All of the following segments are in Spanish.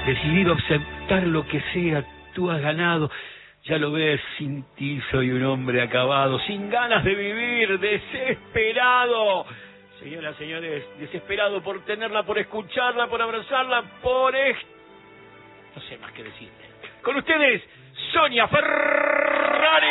decidido a aceptar lo que sea, tú has ganado. Ya lo ves, sin ti soy un hombre acabado, sin ganas de vivir, desesperado. Señoras, señores, desesperado por tenerla, por escucharla, por abrazarla, no sé más que decirte. Con ustedes, Sonia Ferrari.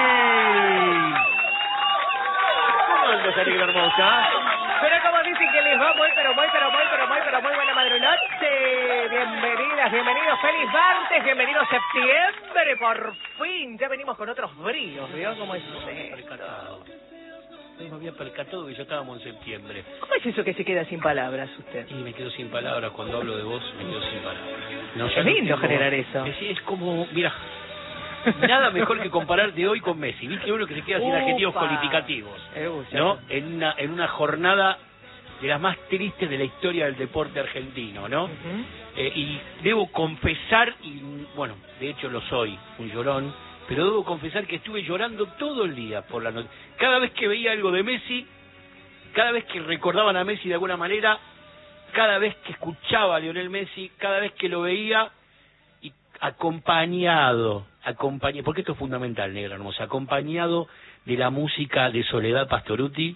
¿Cómo andas, Alegra hermosa? Pero como dicen que les va muy buena madrugada. Bienvenidas, bienvenidos, feliz martes, bienvenidos septiembre, por fin. Ya venimos con otros bríos, ¿vio cómo es esto? No me había percatado que ya estábamos en septiembre. ¿Cómo es eso que se queda sin palabras usted? Y me quedo sin palabras, cuando hablo de vos me quedo sin palabras. No, es lindo generar eso. Es como, mira, nada mejor que compararte hoy con Messi. Viste uno que se queda sin adjetivos calificativos, ¿no? En una jornada de las más tristes de la historia del deporte argentino, ¿no? Y debo confesar, y bueno, de hecho lo soy, un llorón, pero debo confesar que estuve llorando todo el día por la noche. Cada vez que veía algo de Messi, cada vez que recordaban a Messi de alguna manera, cada vez que escuchaba a Lionel Messi, cada vez que lo veía, y acompañado, porque esto es fundamental, negra hermosa, acompañado de la música de Soledad Pastorutti,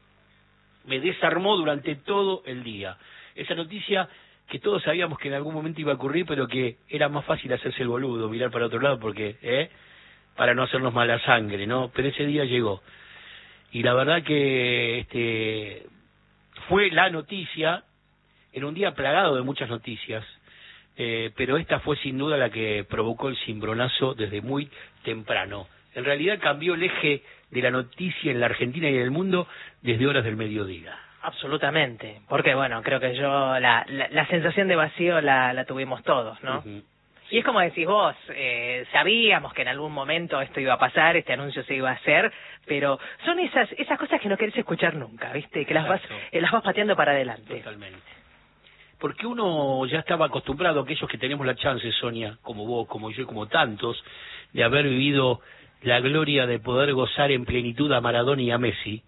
me desarmó durante todo el día. Esa noticia que todos sabíamos que en algún momento iba a ocurrir, pero que era más fácil hacerse el boludo, mirar para otro lado, porque, para no hacernos mala sangre, ¿no? Pero ese día llegó. Y la verdad que fue la noticia, en un día plagado de muchas noticias, pero esta fue sin duda la que provocó el cimbronazo desde muy temprano. En realidad cambió el eje de la noticia en la Argentina y en el mundo desde horas del mediodía. Absolutamente, porque bueno, creo que la sensación de vacío la tuvimos todos, ¿no? Y es como decís vos, sabíamos que en algún momento esto iba a pasar, este anuncio se iba a hacer, pero son esas cosas que no querés escuchar nunca, ¿viste? Que las vas pateando para adelante. Totalmente. Porque uno ya estaba acostumbrado, aquellos que tenemos la chance, Sonia, como vos, como yo, como tantos, de haber vivido la gloria de poder gozar en plenitud a Maradona y a Messi,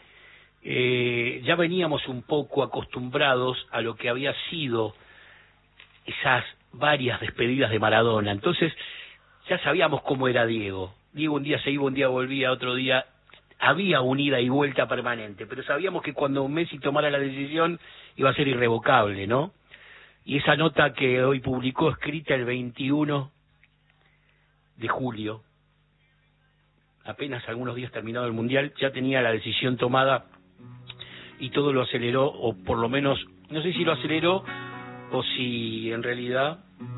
ya veníamos un poco acostumbrados a lo que había sido esas varias despedidas de Maradona. Entonces ya sabíamos cómo era Diego. Diego un día se iba, un día volvía, otro día había una ida y vuelta permanente, pero sabíamos que cuando Messi tomara la decisión iba a ser irrevocable, ¿no? Y esa nota que hoy publicó, escrita el 21 de julio, apenas algunos días terminado el Mundial, ya tenía la decisión tomada y todo lo aceleró, o por lo menos, no sé si lo aceleró o si en realidad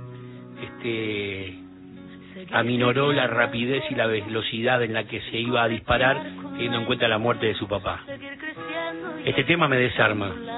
aminoró la rapidez y la velocidad en la que se iba a disparar, teniendo en cuenta la muerte de su papá. Este tema me desarma,